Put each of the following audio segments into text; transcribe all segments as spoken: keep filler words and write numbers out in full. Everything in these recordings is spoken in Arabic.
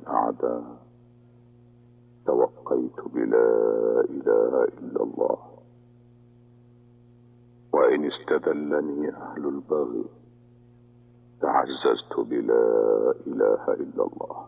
الأعداء توقيت بلا إله إلا الله، وإن استذلني أهل البغي تعززت بلا إله إلا الله،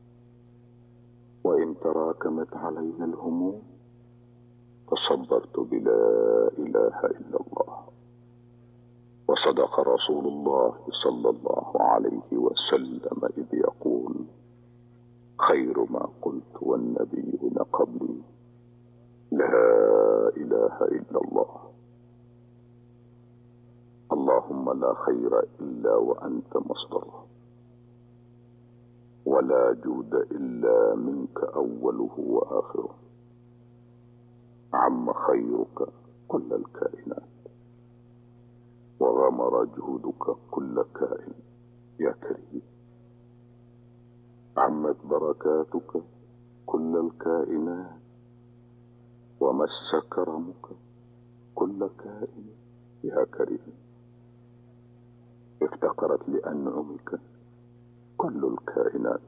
وإن تراكمت علي الهموم تصبرت بلا إله إلا الله. وصدق رسول الله صلى الله عليه وسلم إذ يقول: خير ما قلت والنبيون قبلي لا إله إلا الله. اللهم لا خير إلا وأنت مصدره، ولا جود إلا منك أوله وآخره. عم خيرك كل الكائنات، وغمر جهدك كل كائن يا كريم. عمت بركاتك كل الكائنات، ومس كرمك كل كائن يا كريم. افتقرت لأنعمك كل الكائنات،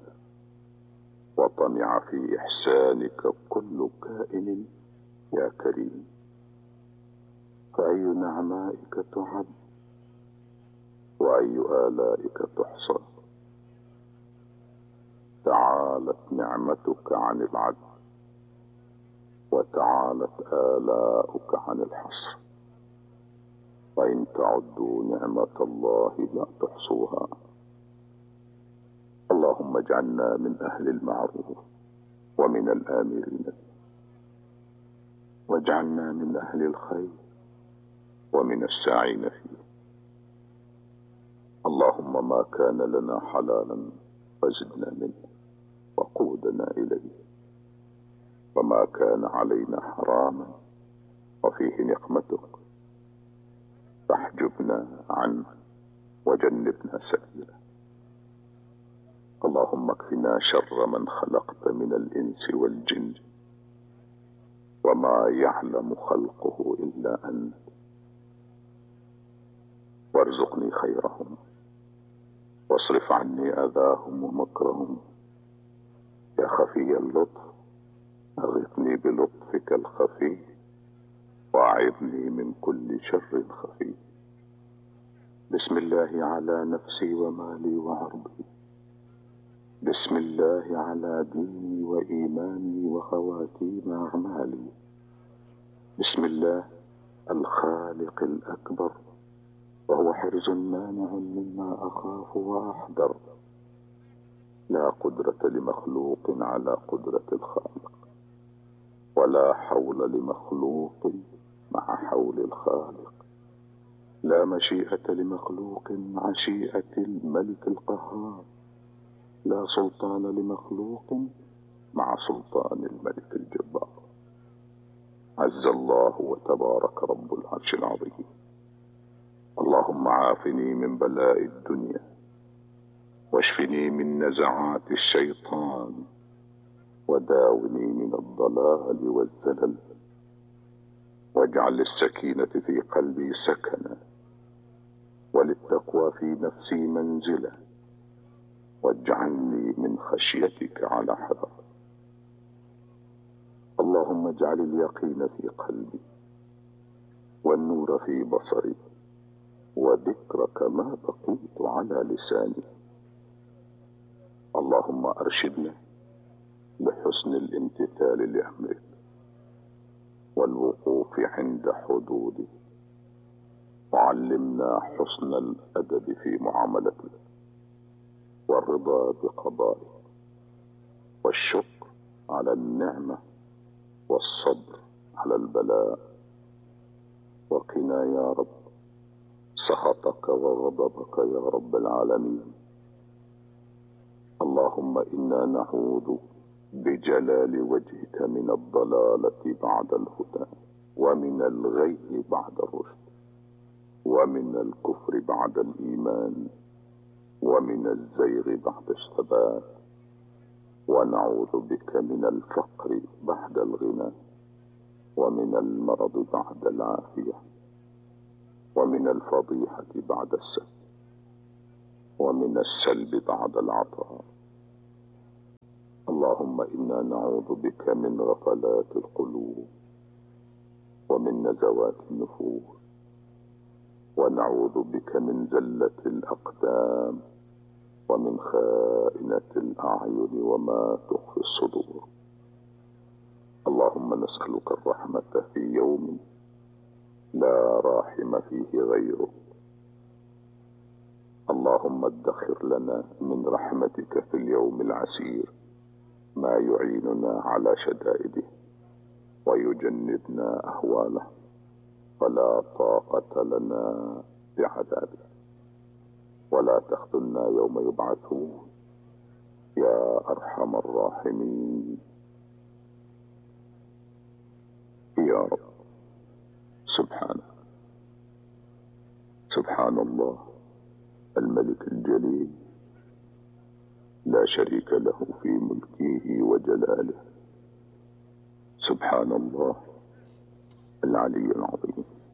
وطمع في إحسانك كل كائن يا كريم. فأي نعمائك تعد، وأي آلائك تحصى. تعالت نعمتك عن العد، وتعالت آلاؤك عن الحصر. وإن تعدوا نعمة الله لا تحصوها. اللهم اجعلنا من أهل المعروف ومن الآمرين، واجعلنا من أهل الخير ومن الساعين فيه. اللهم ما كان لنا حلالا فزدنا منه وقودنا إليه، وما كان علينا حراما وفيه نقمتك فاحجبنا عنه وجنبنا سبيله. اللهم اكفنا شر من خلقت من الإنس والجن، وما يعلم خلقه إلا أنت، وارزقني خيرهم، واصرف عني أذاهم ومكرهم. يا خفي اللطف أغثني بلطفك الخفي، وأعذني من كل شر خفي. بسم الله على نفسي ومالي وعرضي، بسم الله على ديني وإيماني وخواتيم أعمالي. بسم الله الخالق الأكبر، وهو حرز مانع مما أخاف وأحذر. لا قدرة لمخلوق على قدرة الخالق، ولا حول لمخلوق مع حول الخالق. لا مشيئة لمخلوق مع شيئة الملك القهار. لا سلطان لمخلوق مع سلطان الملك الجبار. عز الله وتبارك رب العرش العظيم. اللهم عافني من بلاء الدنيا، واشفني من نزعات الشيطان، وداوني من الضلال والزلل، واجعل السكينة في قلبي سكنا، وللتقوى في نفسي منزلا، واجعلني من خشيتك على حذر. اللهم اجعل اليقين في قلبي، والنور في بصري، وذكرك ما بقيت على لساني. اللهم أرشدنا لحسن الامتثال لأمرك، والوقوف عند حدودك، وعلمنا حسن الأدب في معاملتك، والرضا بقضائك، والشكر على النعمة، والصبر على البلاء. وقنا يا رب سخطك وغضبك يا رب العالمين. اللهم إنا نعوذ بجلال وجهك من الضلالة بعد الهدى، ومن الغي بعد الرشد، ومن الكفر بعد الإيمان، ومن الزيغ بعد الثبات. ونعوذ بك من الفقر بعد الغنى، ومن المرض بعد العافية، ومن الفضيحة بعد الستر، ومن السلب بعد العطاء. اللهم إنا نعوذ بك من غفلات القلوب ومن نزوات النفوس، ونعوذ بك من زلة الأقدام ومن خائنة الأعين وما تخفي الصدور. اللهم نسألك الرحمة في يوم لا راحم فيه غيرك. اللهم ادخر لنا من رحمتك في اليوم العسير ما يعيننا على شدائده ويجنبنا أهواله، فلا طاقة لنا بعذابه، ولا تخذلنا يوم يبعثون يا أرحم الراحمين يا رب. سبحانه سبحان الله الملك الجليل، لا شريك له في ملكه وجلاله. سبحان الله العلي العظيم.